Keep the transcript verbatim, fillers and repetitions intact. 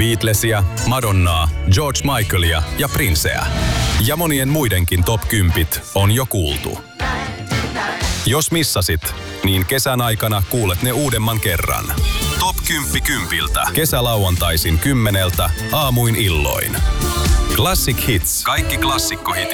Beatlesia, Madonnaa, George Michaelia ja Princeä. Ja monien muidenkin top kymmenen on jo kuultu. Jos missasit, niin kesän aikana kuulet ne uudemman kerran. Top kymmenen kympiltä. Kesälauantaisin kymmeneltä aamuin illoin. Classic Hits. Kaikki klassikkohitit